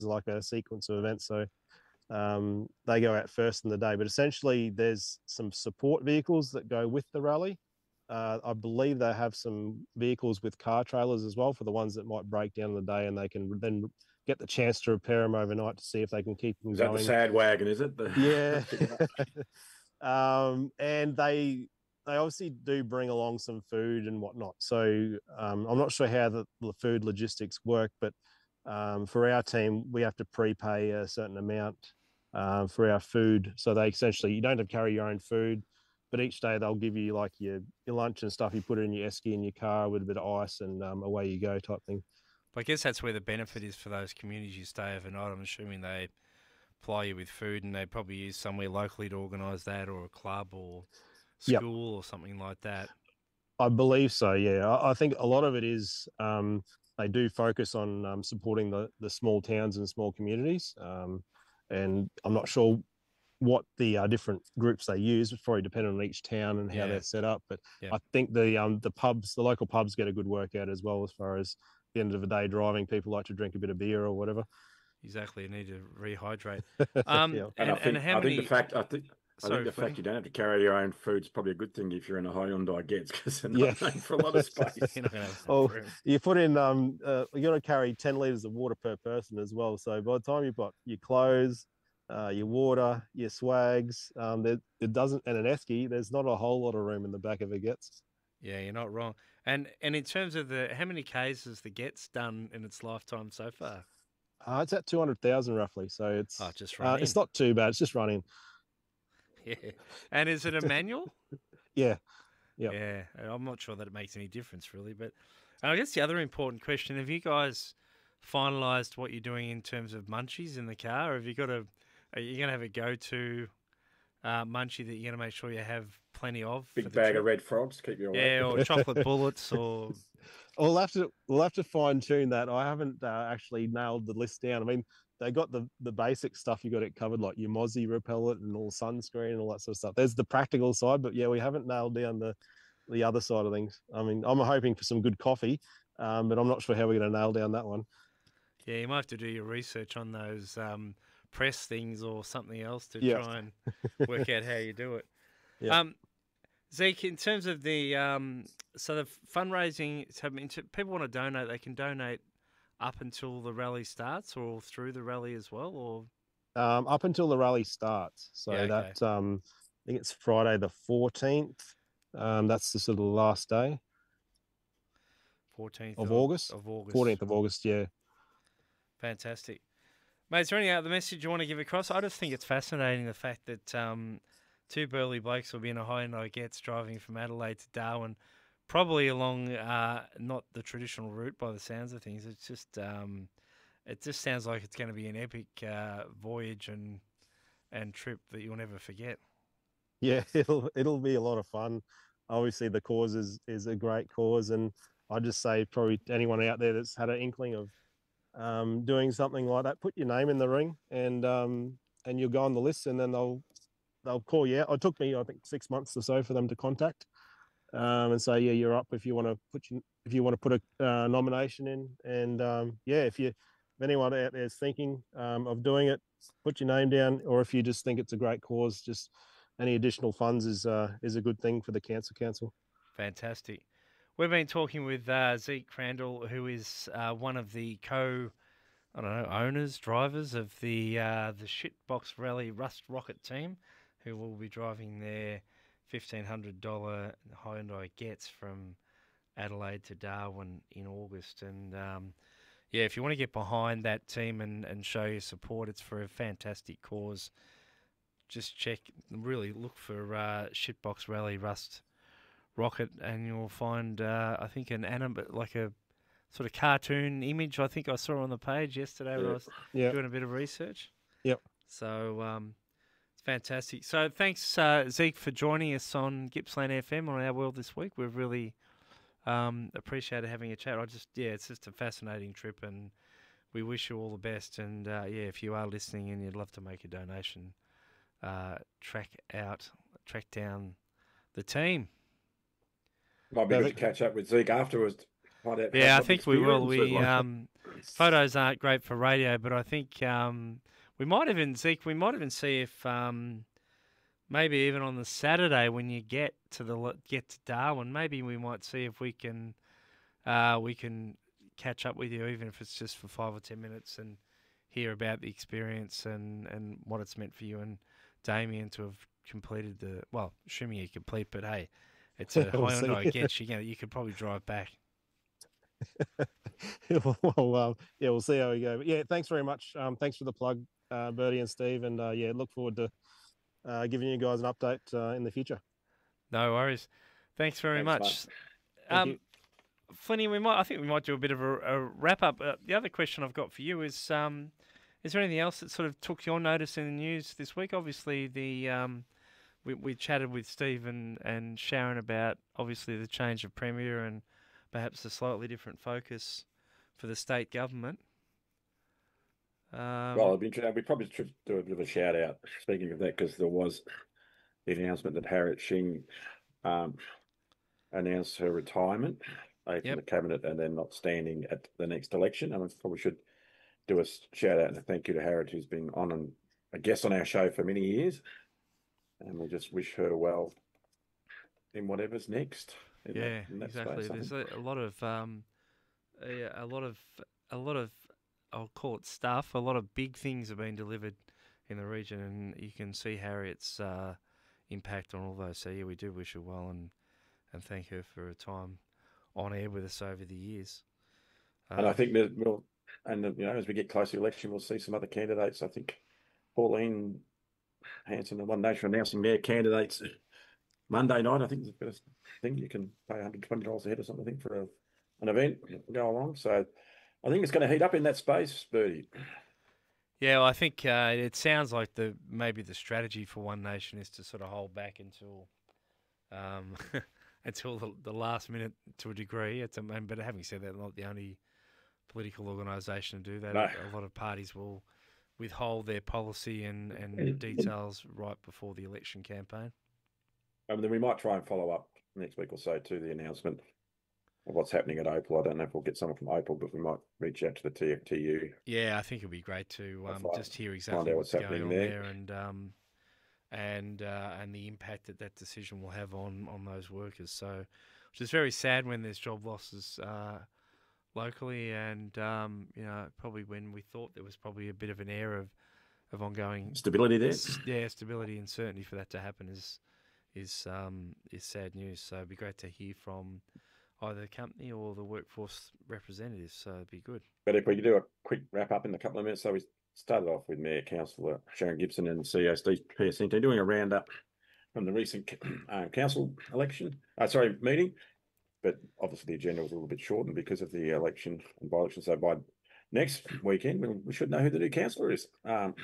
like a sequence of events. So they go out first in the day. But essentially, there's some support vehicles that go with the rally. I believe they have some vehicles with car trailers as well for the ones that might break down in the day, and they can then get the chance to repair them overnight to see if they can keep them Is that the going. sad wagon? Is it Yeah. the And they obviously do bring along some food and whatnot. So I'm not sure how the food logistics work, but for our team, we have to prepay a certain amount for our food. So they essentially, you don't have to carry your own food, but each day they'll give you like your lunch and stuff. You put it in your esky in your car with a bit of ice, and away you go, type thing. But I guess that's where the benefit is for those communities you stay overnight. I'm assuming they ply you with food, and they probably use somewhere locally to organise that, or a club or Yep. school or something like that. I believe so. Yeah, I think a lot of it is they do focus on supporting the small towns and small communities, and I'm not sure what the different groups they use. It's probably dependent on each town and how Yeah, they're set up. But yeah, I think the local pubs get a good workout as well, as far as the end of the day driving. People like to drink a bit of beer or whatever. exactly. You need to rehydrate. Yeah. And And how many? I think Sorry, the fact Fleming. you don't have to carry your own food is probably a good thing if you're in a Hyundai Getz because they're Yeah. not known for a lot of space. You're not going to have enough Oh, room. you put in you got to carry 10 liters of water per person as well. So by the time you've got your clothes, your water, your swags, it doesn't, and an esky, there's not a whole lot of room in the back of it gets. Yeah, you're not wrong. And in terms of how many Ks has the Gets done in its lifetime so far? It's at 200,000 roughly. So Oh, just run it's in. not too bad. It's just running. Yeah. And is it a manual? Yeah. Yep. Yeah, I'm not sure that it makes any difference really. But I guess the other important question: have you guys finalised what you're doing in terms of munchies in the car? Or have you got are you going to have a go-to munchie that you're going to make sure you have plenty of for Big the bag of trip? red frogs, keep you awake. Yeah, or chocolate bullets, or We'll have to fine tune that. I haven't actually nailed the list down. I mean, they got the basic stuff. You got it covered, like your Mozzie repellent and all sunscreen and all that sort of stuff. There's the practical side, but yeah, we haven't nailed down the other side of things. I mean, I'm hoping for some good coffee, but I'm not sure how we're going to nail down that one. yeah, you might have to do your research on those press things or something else to Yeah, try and work out how you do it. yeah. Um, Zeke, in terms of the so the fundraising, so, I mean, people want to donate, they can donate up until the rally starts or through the rally as well, or Up until the rally starts. yeah, So okay, that I think it's Friday the 14th. That's the sort of the last day 14th of August. of August. 14th of August, yeah. Fantastic, mate. Is there any other message you want to give across? I just think it's fascinating the fact that two burly blokes will be in a Hyundai Getz driving from Adelaide to Darwin, probably along not the traditional route by the sounds of things. It just sounds like it's going to be an epic voyage and trip that you'll never forget. Yeah, it'll be a lot of fun. Obviously, the cause is a great cause, and I just say probably to anyone out there that's had an inkling of doing something like that, put your name in the ring, and you'll go on the list, and then they'll call you out. It took me, I think, 6 months or so for them to contact and say, yeah, you're up if you want to put a nomination in, and yeah, if anyone out there is thinking of doing it, put your name down, or if you just think it's a great cause, just any additional funds is a good thing for the Cancer Council. Fantastic. We've been talking with Zeke Crandall, who is one of the I don't know, owners, drivers of the Shitbox Rally Rust Rocket team, who will be driving their $1,500 Hyundai Getz from Adelaide to Darwin in August. And yeah, if you want to get behind that team and show your support, it's for a fantastic cause. Just really look for Shitbox Rally Rust Rocket, and you'll find I think like a sort of cartoon image. I think I saw on the page yesterday when I was Yeah. doing a bit of research. Yep. So it's fantastic. So thanks, Zeke, for joining us on Gippsland FM on Our World This Week. We've really appreciated having a chat. It's just a fascinating trip, and we wish you all the best. And yeah, if you are listening and you'd love to make a donation, track down the team. Might be good to catch up with Zeke afterwards. Yeah, I think we will. experience Photos aren't great for radio, but I think we might even see if maybe even on the Saturday when you get to Darwin, maybe we might see if we can catch up with you, even if it's just for 5 or 10 minutes, and hear about the experience and what it's meant for you and Damien to have completed assuming you complete, but hey, it's a We'll see. Hyundai Getch. You could probably drive back. Well, yeah, we'll see how we go. But yeah, thanks very much. Thanks for the plug, Bertie and Steve, and yeah, look forward to giving you guys an update in the future. No worries. Thanks very much. Thank you. Flinny, I think we might do a bit of a wrap up. The other question I've got for you is there anything else that sort of took your notice in the news this week? Obviously, we chatted with Steve and Sharon about obviously the change of premier and perhaps a slightly different focus for the state government. Well, it'd be interesting. We probably should do a bit of a shout out. Speaking of that, because there was the announcement that Harriet Shing announced her retirement from the cabinet and then not standing at the next election. And we probably should do a shout out and a thank you to Harriet, who's been on and a guest on our show for many years. And we just wish her well in whatever's next. In that exactly. Space, there's a lot of I'll call it stuff. A lot of big things have been delivered in the region, and you can see Harriet's impact on all those. So yeah, we do wish her well and thank her for her time on air with us over the years. And I think that as we get closer to the election, we'll see some other candidates. I think Pauline Hanson and One Nation announcing their candidates Monday night. I think it's the first thing. You can pay $120 a head or something, I think, for an event go along. So I think it's going to heat up in that space, Bertie. Yeah, well, I think it sounds like maybe the strategy for One Nation is to sort of hold back until the last minute to a degree. But having said that, not the only political organisation to do that. No. A lot of parties will withhold their policy and details right before the election campaign. Then we might try and follow up next week or so to the announcement of what's happening at Opal. I don't know if we'll get someone from Opal, but we might reach out to the TFTU. Yeah, I think it'd be great to just hear exactly what's going on there and the impact that decision will have on those workers. So, which is very sad when there's job losses locally, and probably when we thought there was probably a bit of an air of ongoing stability there. Yeah, stability and certainty for that to happen is sad news. So it'd be great to hear from either the company or the workforce representatives. So it'd be good. But if we could do a quick wrap up in a couple of minutes. So we started off with Mayor Councillor Sharon Gibson and CEO Steve Piacente doing a roundup from the recent council meeting. But obviously the agenda was a little bit shortened because of the election and by-election. So by next weekend, we should know who the new councillor is.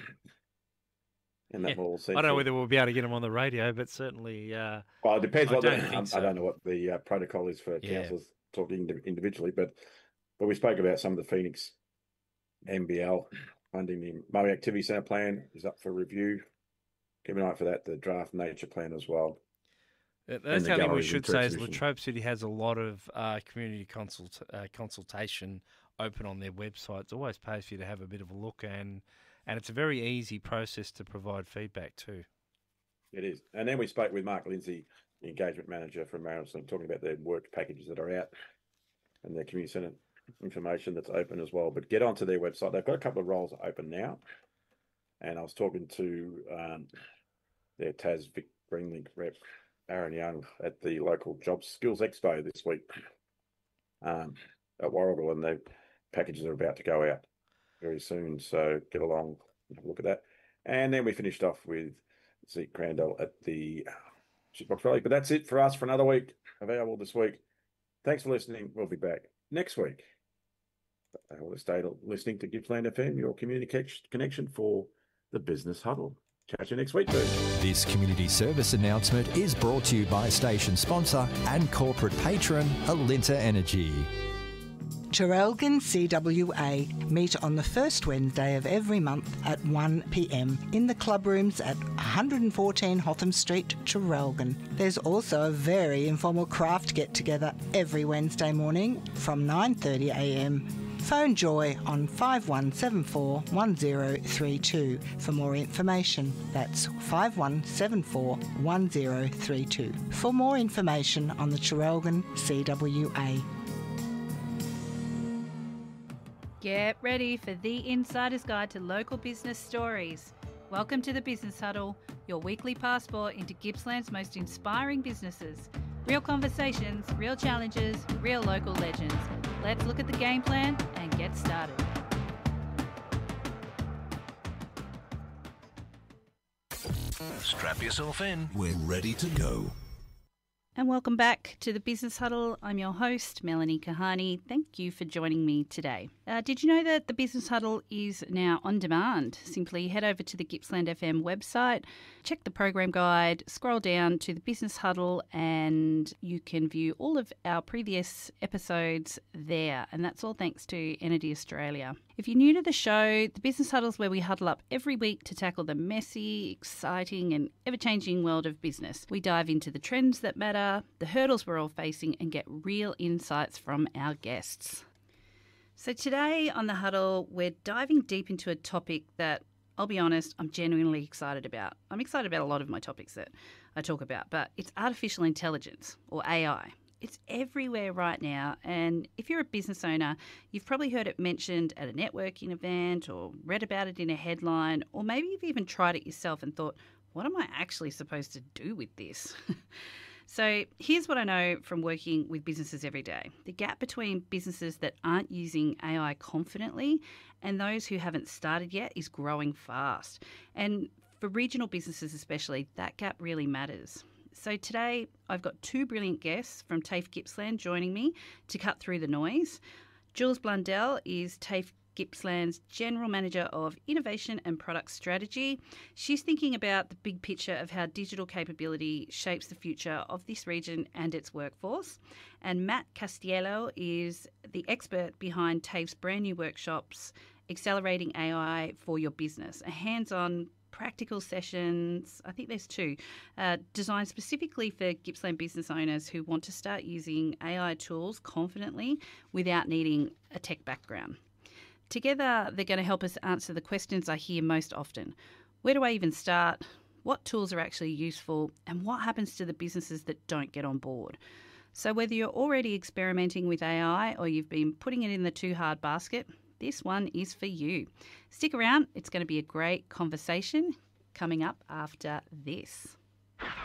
And that will all I don't know whether we'll be able to get them on the radio, but certainly. Well, it depends. I don't know what the protocol is for councillors talking individually, but we spoke about some of the Phoenix MBL funding. The Maui Activity Centre plan is up for review. Keep an eye for that. The draft nature plan as well. That's the other thing we should say is Latrobe City has a lot of community consultation open on their website. It always pays for you to have a bit of a look, and it's a very easy process to provide feedback too. It is. And then we spoke with Mark Lindsay, the engagement manager from Marilyn, talking about their work packages that are out and their community centre information that's open as well. But get onto their website. They've got a couple of roles open now. And I was talking to their Tas Vic Greenlink rep, Aaron Young, at the local Jobs Skills Expo this week at Warragul, and the packages are about to go out very soon. So get along and have a look at that. And then we finished off with Zeke Crandall at the Shitbox Rally. But that's it for us for another week, available this week. Thanks for listening. We'll be back next week. Stay listening to Gippsland FM, your community connection for the Business Huddle. Catch you next week, too. This community service announcement is brought to you by station sponsor and corporate patron, Alinta Energy. Traralgon CWA meet on the first Wednesday of every month at 1 p.m. in the club rooms at 114 Hotham Street, Traralgon. There's also a very informal craft get-together every Wednesday morning from 9:30 a.m. Phone Joy on 5174 1032 for more information. That's 5174 1032 for more information on the Traralgon CWA. Get ready for the insider's guide to local business stories. Welcome to the Business Huddle, your weekly passport into Gippsland's most inspiring businesses. Real conversations, real challenges, real local legends. Let's look at the game plan and get started. Strap yourself in. We're ready to go. And welcome back to the Business Huddle. I'm your host, Melanie Kahani. Thank you for joining me today. Did you know that the Business Huddle is now on demand? Simply head over to the Gippsland FM website, check the program guide, scroll down to the Business Huddle, and you can view all of our previous episodes there. And that's all thanks to Energy Australia. If you're new to the show, the Business Huddle is where we huddle up every week to tackle the messy, exciting and ever-changing world of business. We dive into the trends that matter, the hurdles we're all facing, and get real insights from our guests. So today on the Huddle, we're diving deep into a topic that, I'll be honest, I'm genuinely excited about. I'm excited about a lot of my topics that I talk about, but it's artificial intelligence, or AI. It's everywhere right now, and if you're a business owner, you've probably heard it mentioned at a networking event or read about it in a headline, or maybe you've even tried it yourself and thought, what am I actually supposed to do with this? So here's what I know from working with businesses every day. The gap between businesses that aren't using AI confidently and those who haven't started yet is growing fast. And for regional businesses especially, that gap really matters. So today I've got two brilliant guests from TAFE Gippsland joining me to cut through the noise. Jules Blundell is TAFE Gippsland's General Manager of Innovation and Product Strategy. She's thinking about the big picture of how digital capability shapes the future of this region and its workforce. And Matt Castiello is the expert behind TAFE's brand new workshops, Accelerating AI for Your Business, a hands-on practical sessions, I think there's two, designed specifically for Gippsland business owners who want to start using AI tools confidently without needing a tech background. Together, they're going to help us answer the questions I hear most often. Where do I even start? What tools are actually useful? And what happens to the businesses that don't get on board? So whether you're already experimenting with AI or you've been putting it in the too hard basket, this one is for you. Stick around. It's going to be a great conversation coming up after this.